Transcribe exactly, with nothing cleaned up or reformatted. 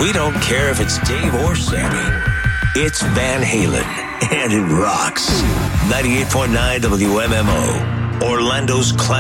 We don't care if it's Dave or Sammy. It's Van Halen, and it rocks. ninety-eight point nine W M M O, Orlando's classic.